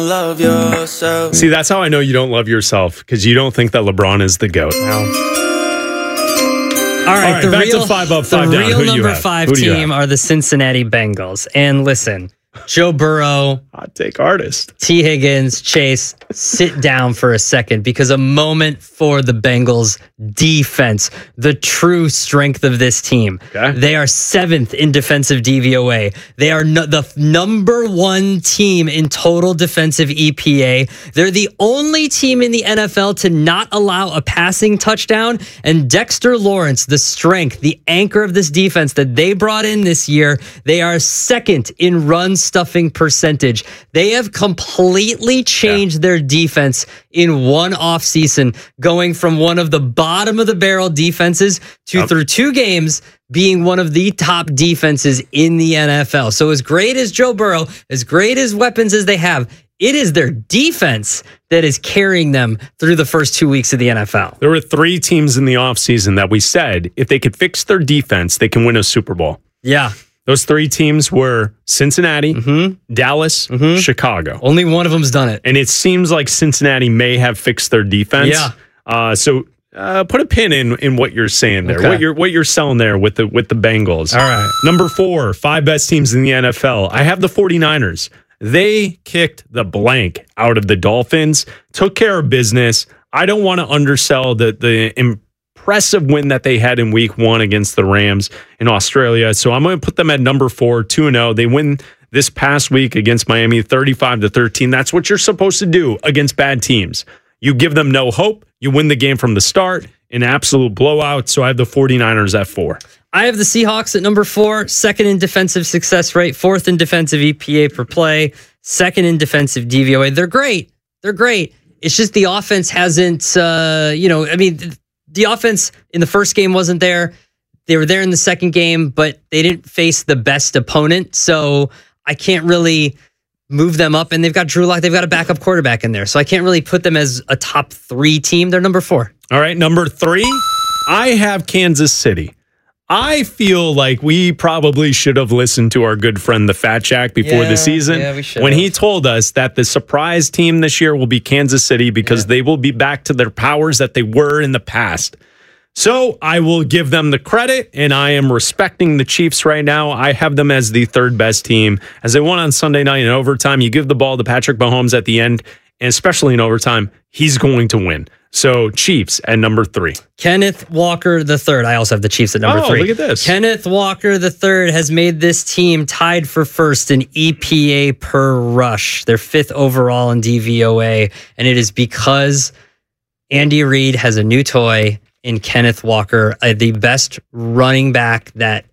Love yourself. See, that's how I know you don't love yourself, because you don't think that LeBron is the GOAT. All right, back to 5 up, 5 down. The real Who do you number have? 5 Who do you team have? are the Cincinnati Bengals. And listen, Joe Burrow, Hot take artist. T. Higgins, Chase, sit down for a second, because a moment for the Bengals defense, the true strength of this team. Okay. They are 7th in defensive DVOA. They are the number 1 team in total defensive EPA. They're the only team in the NFL to not allow a passing touchdown. And Dexter Lawrence, the strength, the anchor of this defense that they brought in this year, they are 2nd in run stuffing percentage. They have completely changed their defense in one offseason, going from one of the bottom of the barrel defenses to through 2 games being one of the top defenses in the NFL. So as great as Joe Burrow, as great as weapons as they have, it is their defense that is carrying them through the first 2 weeks of the NFL. There were 3 teams in the offseason that we said if they could fix their defense, they can win a Super Bowl. Yeah. Those 3 teams were Cincinnati, Dallas, Chicago. Only one of them's done it. And it seems like Cincinnati may have fixed their defense. Yeah. So put a pin in what you're saying there, Okay. what you're selling there with the Bengals. All right. Number 4, 5 best teams in the NFL. I have the 49ers. They kicked the blank out of the Dolphins, took care of business. I don't want to undersell the impressive win that they had in week 1 against the Rams in Australia. So I'm going to put them at number 4, 2-0. They win this past week against Miami 35-13. That's what you're supposed to do against bad teams. You give them no hope. You win the game from the start, an absolute blowout. So I have the 49ers at 4. I have the Seahawks at number 4, 2nd in defensive success rate, 4th in defensive EPA per play, 2nd in defensive DVOA. They're great. They're great. It's just the offense hasn't, the offense in the first game wasn't there. They were there in the second game, but they didn't face the best opponent. So I can't really move them up. And they've got Drew Lock. They've got a backup quarterback in there. So I can't really put them as a top 3 team. They're number 4. All right, number 3, I have Kansas City. I feel like we probably should have listened to our good friend, the Fat Jack, before the season. Yeah, we should when have. he told us that the surprise team this year will be Kansas City because they will be back to their powers that they were in the past. So I will give them the credit, and I am respecting the Chiefs right now. I have them as the 3rd best team. As they won on Sunday night in overtime, you give the ball to Patrick Mahomes at the end, and especially in overtime, he's going to win. So Chiefs at number 3. Kenneth Walker III. I also have the Chiefs at number 3. Look at this. Kenneth Walker III has made this team tied for 1st in EPA per rush. They're 5th overall in DVOA, and it is because Andy Reid has a new toy in Kenneth Walker, the best running back that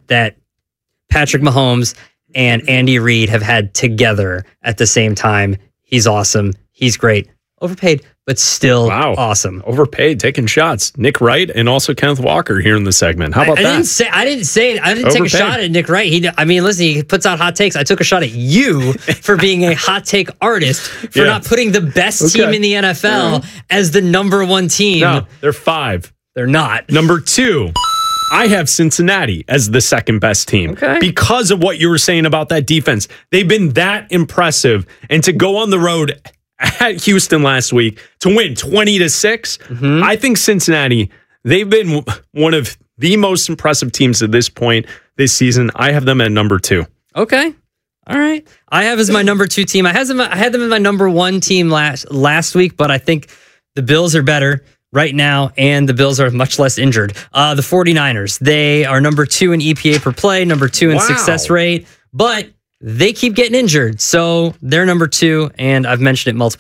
Patrick Mahomes and Andy Reid have had together at the same time. He's awesome. He's great. Overpaid, but still awesome. Overpaid, taking shots. Nick Wright and also Kenneth Walker here in the segment. How about that? I didn't take a shot at Nick Wright. Listen, he puts out hot takes. I took a shot at you for being a hot take artist, for not putting the best team in the NFL as the number 1 team. No, they're 5. They're not. Number 2, I have Cincinnati as the 2nd best team because of what you were saying about that defense. They've been that impressive, and to go on the road at Houston last week to win 20-6, I think Cincinnati, they've been one of the most impressive teams at this point this season. I have them at number 2. Okay. All right. I have as my number 2 team. I had them as my number 1 team last week, but I think the Bills are better right now, and the Bills are much less injured. The 49ers, they are number 2 in EPA per play, number 2 in success rate, but they keep getting injured. So they're number 2, and I've mentioned it multiple